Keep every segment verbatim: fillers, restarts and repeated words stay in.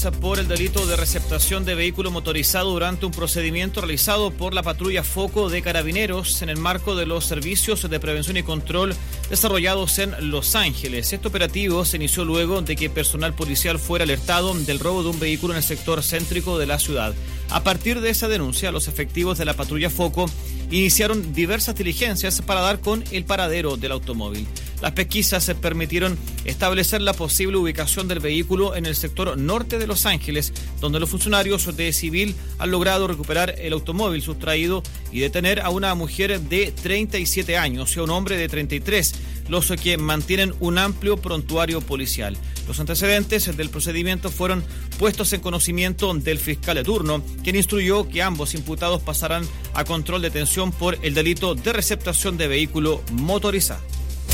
por el delito de receptación de vehículo motorizado durante un procedimiento realizado por la patrulla Foco de Carabineros en el marco de los servicios de prevención y control desarrollados en Los Ángeles. Este operativo se inició luego de que personal policial fuera alertado del robo de un vehículo en el sector céntrico de la ciudad. A partir de esa denuncia, los efectivos de la patrulla Foco iniciaron diversas diligencias para dar con el paradero del automóvil. Las pesquisas se permitieron establecer la posible ubicación del vehículo en el sector norte de Los Ángeles, donde los funcionarios de civil han logrado recuperar el automóvil sustraído y detener a una mujer de treinta y siete años y a un hombre de treinta y tres, los que mantienen un amplio prontuario policial. Los antecedentes del procedimiento fueron puestos en conocimiento del fiscal de turno, quien instruyó que ambos imputados pasarán a control de detención por el delito de receptación de vehículo motorizado.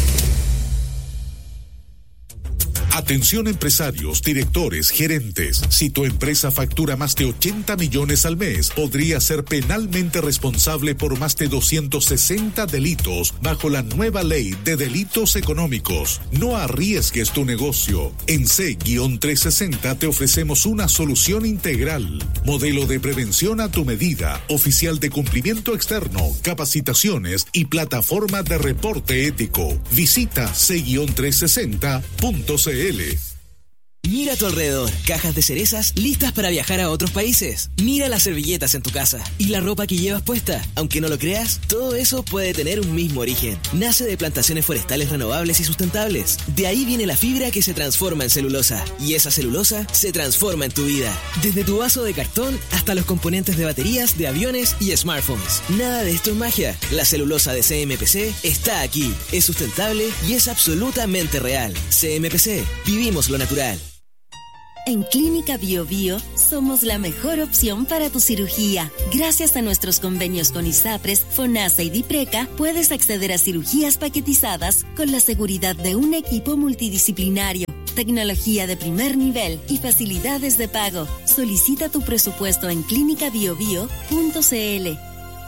Atención empresarios, directores, gerentes. Si tu empresa factura más de ochenta millones al mes, podría ser penalmente responsable por más de doscientos sesenta delitos bajo la nueva ley de delitos económicos. No arriesgues tu negocio. En C trescientos sesenta te ofrecemos una solución integral. Modelo de prevención a tu medida, oficial de cumplimiento externo, capacitaciones y plataforma de reporte ético. Visita C trescientos sesenta punto c l. Mira a tu alrededor, cajas de cerezas listas para viajar a otros países. Mira las servilletas en tu casa y la ropa que llevas puesta. Aunque no lo creas, todo eso puede tener un mismo origen. Nace de plantaciones forestales renovables y sustentables. De ahí viene la fibra que se transforma en celulosa. Y esa celulosa se transforma en tu vida. Desde tu vaso de cartón hasta los componentes de baterías, de aviones y smartphones. Nada de esto es magia. La celulosa de C M P C está aquí. Es sustentable y es absolutamente real. C M P C. Vivimos lo natural. En Clínica Bio Bio somos la mejor opción para tu cirugía. Gracias a nuestros convenios con ISAPRES, FONASA y DIPRECA, puedes acceder a cirugías paquetizadas con la seguridad de un equipo multidisciplinario, tecnología de primer nivel y facilidades de pago. Solicita tu presupuesto en clínica bio bio punto c l.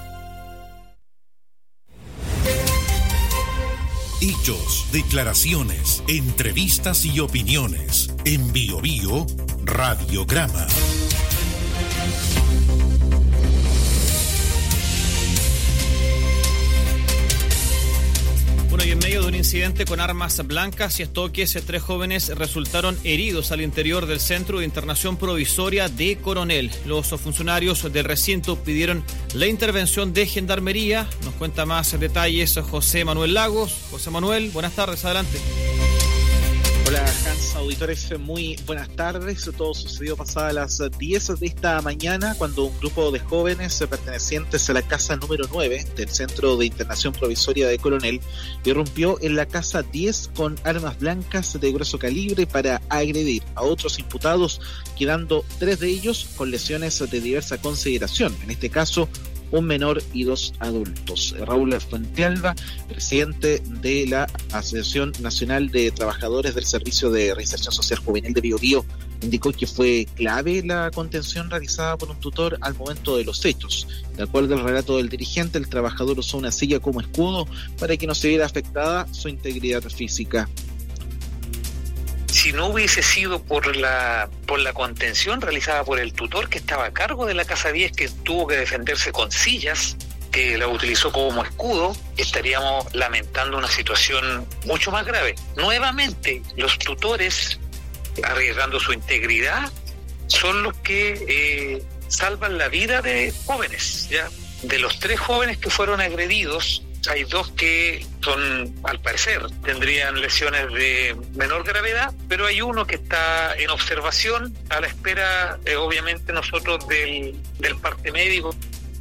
Hechos, declaraciones, entrevistas y opiniones. En Bio Bio, Radiograma. Bueno, y en medio de un incidente con armas blancas y estoques, tres jóvenes resultaron heridos al interior del Centro de Internación Provisoria de Coronel. Los funcionarios del recinto pidieron la intervención de Gendarmería. Nos cuenta más detalles José Manuel Lagos. José Manuel, buenas tardes, adelante. Hola Hans, auditores, muy buenas tardes. Todo sucedió pasadas las diez de esta mañana cuando un grupo de jóvenes pertenecientes a la casa número nueve del Centro de Internación Provisoria de Coronel irrumpió en la casa diez con armas blancas de grueso calibre para agredir a otros imputados, quedando tres de ellos con lesiones de diversa consideración, en este caso un menor y dos adultos. Raúl Fuentealba, presidente de la Asociación Nacional de Trabajadores del Servicio de Reinserción Social Juvenil de Bio Bio, indicó que fue clave la contención realizada por un tutor al momento de los hechos. De acuerdo al relato del dirigente, el trabajador usó una silla como escudo para que no se viera afectada su integridad física. Si no hubiese sido por la por la contención realizada por el tutor que estaba a cargo de la Casa diez, que tuvo que defenderse con sillas, que la utilizó como escudo, estaríamos lamentando una situación mucho más grave. Nuevamente, los tutores, arriesgando su integridad, son los que eh, salvan la vida de jóvenes, ¿ya? De los tres jóvenes que fueron agredidos, hay dos que son, al parecer, tendrían lesiones de menor gravedad, pero hay uno que está en observación a la espera, eh, obviamente, nosotros del, del parte médico.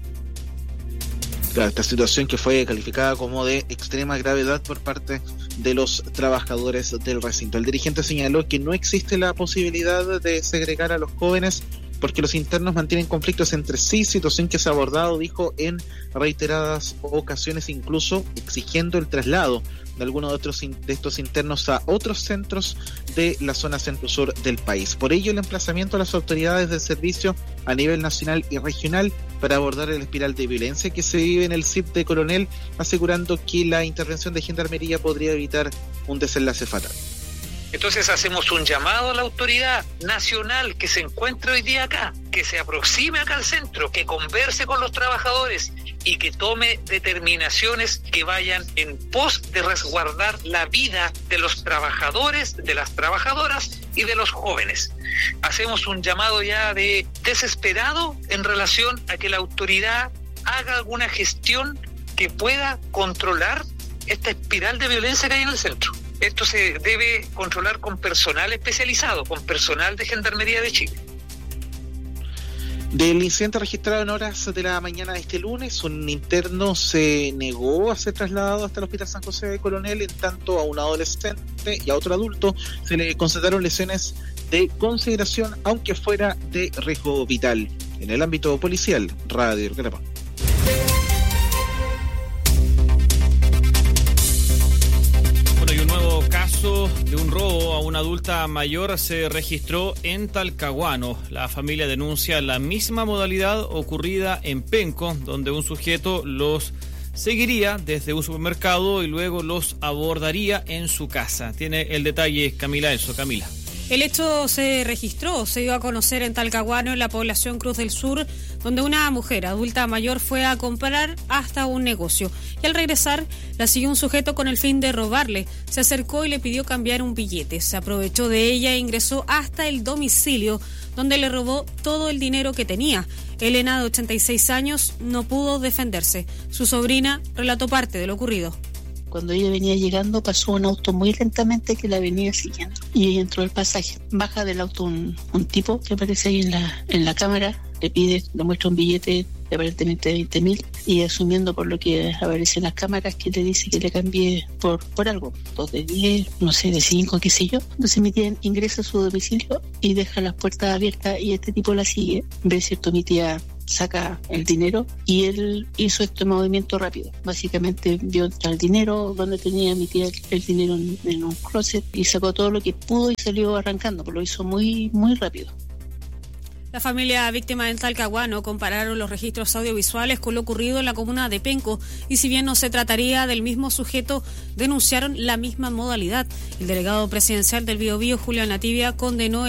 Claro, esta situación que fue calificada como de extrema gravedad por parte de los trabajadores del recinto. El dirigente señaló que no existe la posibilidad de segregar a los jóvenes porque los internos mantienen conflictos entre sí, situación que se ha abordado, dijo, en reiteradas ocasiones, incluso exigiendo el traslado de algunos de, otros, de estos internos a otros centros de la zona centro-sur del país. Por ello, el emplazamiento a las autoridades del servicio a nivel nacional y regional para abordar el espiral de violencia que se vive en el C I P de Coronel, asegurando que la intervención de Gendarmería podría evitar un desenlace fatal. Entonces hacemos un llamado a la autoridad nacional que se encuentra hoy día acá, que se aproxime acá al centro, que converse con los trabajadores y que tome determinaciones que vayan en pos de resguardar la vida de los trabajadores, de las trabajadoras y de los jóvenes. Hacemos un llamado ya de desesperado en relación a que la autoridad haga alguna gestión que pueda controlar esta espiral de violencia que hay en el centro. Esto se debe controlar con personal especializado, con personal de Gendarmería de Chile. Del incidente registrado en horas de la mañana de este lunes, un interno se negó a ser trasladado hasta el Hospital San José de Coronel, en tanto a un adolescente y a otro adulto se le constataron lesiones de consideración, aunque fuera de riesgo vital. En el ámbito policial, Radio Urquelapa. Caso de un robo a una adulta mayor se registró en Talcahuano. La familia denuncia la misma modalidad ocurrida en Penco, donde un sujeto los seguiría desde un supermercado y luego los abordaría en su casa. Tiene el detalle Camila Elso. Camila. El hecho se registró, se dio a conocer en Talcahuano, en la población Cruz del Sur, donde una mujer adulta mayor fue a comprar hasta un negocio. Y al regresar, la siguió un sujeto con el fin de robarle. Se acercó y le pidió cambiar un billete. Se aprovechó de ella e ingresó hasta el domicilio, donde le robó todo el dinero que tenía. Elena, de ochenta y seis años, no pudo defenderse. Su sobrina relató parte de lo ocurrido. Cuando ella venía llegando, pasó un auto muy lentamente que la venía siguiendo y ella entró al pasaje. Baja del auto un, un tipo que aparece ahí en la, en la cámara, le pide, le muestra un billete de aparentemente veinte mil y asumiendo por lo que aparece en las cámaras que le dice que le cambie por, por algo, dos de diez, no sé, de cinco, qué sé yo. Entonces mi tía ingresa a su domicilio y deja las puertas abiertas y este tipo la sigue. Ve, cierto, mi tía saca el dinero y él hizo este movimiento rápido. Básicamente vio entrar el dinero donde tenía mi tía el dinero en, en un closet y sacó todo lo que pudo y salió arrancando, pero lo hizo muy, muy rápido. La familia víctima del Talcahuano compararon los registros audiovisuales con lo ocurrido en la comuna de Penco y si bien no se trataría del mismo sujeto, denunciaron la misma modalidad. El delegado presidencial del Biobío, Julio Nativia, condenó el